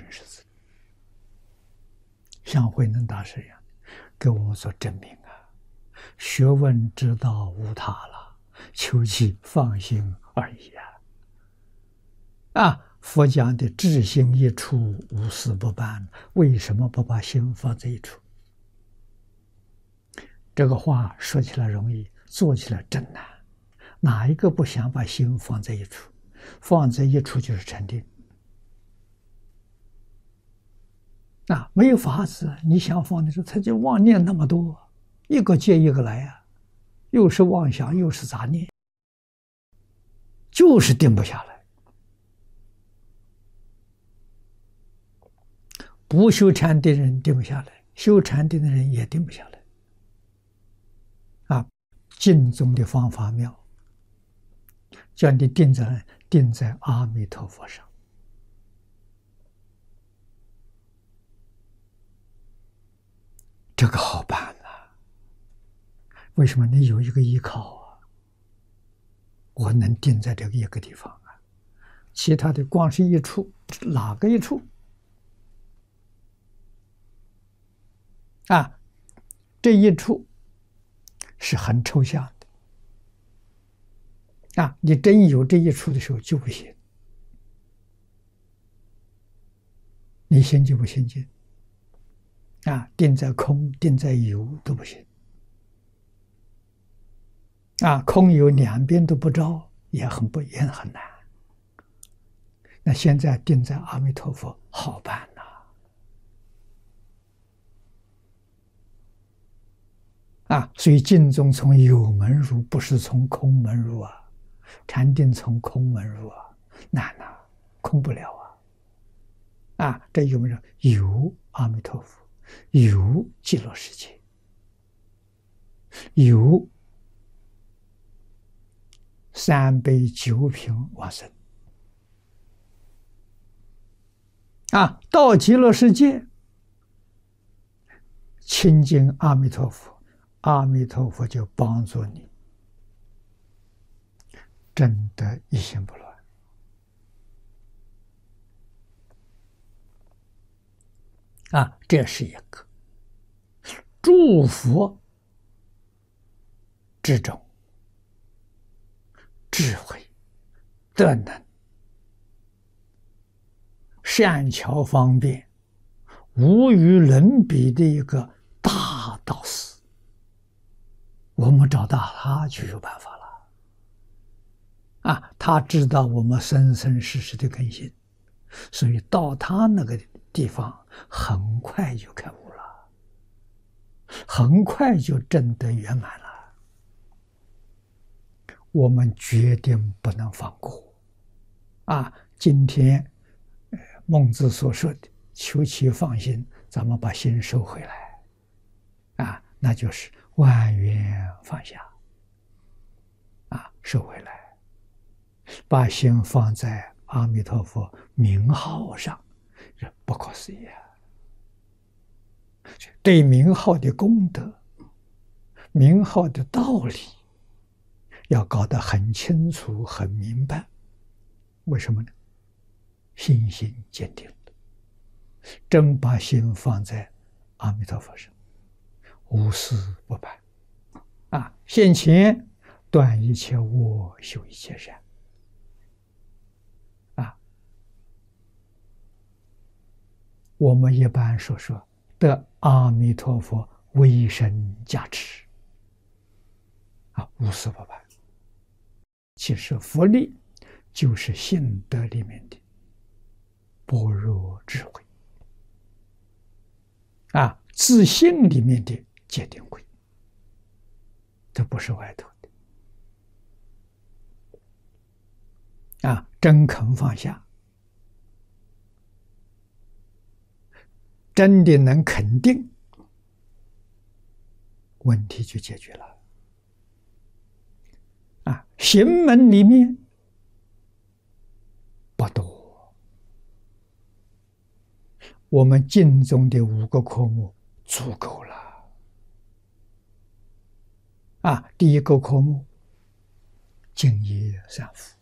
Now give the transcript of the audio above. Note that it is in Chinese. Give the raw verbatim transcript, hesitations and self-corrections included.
认识自己。像慧能大师一样，给我们所证明啊，学问之道无他了，求其放心而已啊！啊，佛讲的至心一处，无事不办，为什么不把心放在一处？这个话说起来容易，做起来真难。哪一个不想把心放在一处？放在一处就是禅定。啊，没有法子，你想放的时候，他就妄念那么多，一个接一个来啊，又是妄想，又是杂念，就是定不下来。不修禅定的人定不下来，修禅定的人也定不下来。啊，净宗的方法妙，叫你定在定在阿弥陀佛上。这个好办啊！为什么？你有一个依靠啊，我能定在这个一个地方啊，其他的光是一处，哪个一处啊？这一处是很抽象的啊！你真有这一处的时候就不行，你心就不清净。啊，定在空，定在有都不行。啊，空有两边都不着，也很不也很难。那现在定在阿弥陀佛，好办呐！啊，所以净宗从有门入，不是从空门入啊。禅定从空门入啊，难呐、啊，空不了啊。啊，这有没有？有阿弥陀佛。有极乐世界，有三杯九品往生啊！到极乐世界，亲近阿弥陀佛，阿弥陀佛就帮助你，真的一心不乱。啊，这是一个诸佛之中智慧、德能、善巧方便、无与伦比的一个大导师。我们找到他就有办法了。啊，他知道我们生生世世的根性，所以到他那个地方很快就开悟了，很快就证得圆满了。我们决定不能放过啊！今天孟子所说的求其放心，咱们把心收回来啊，那就是万缘放下啊，收回来，把心放在阿弥陀佛名号上，这不可思议啊！对名号的功德、名号的道理，要搞得很清楚、很明白。为什么呢？信心坚定了，真把心放在阿弥陀佛上，无事不办啊！现前断一切恶，修一切善啊！我们一般所说的阿弥陀佛威神加持啊，无事不办。其实佛力就是性德里面的般若智慧啊，自性里面的戒定慧，这不是外头的啊！真肯放下，真的能肯定，问题就解决了啊！行门里面不多，我们净宗的五个科目足够了啊！第一个科目，净业三福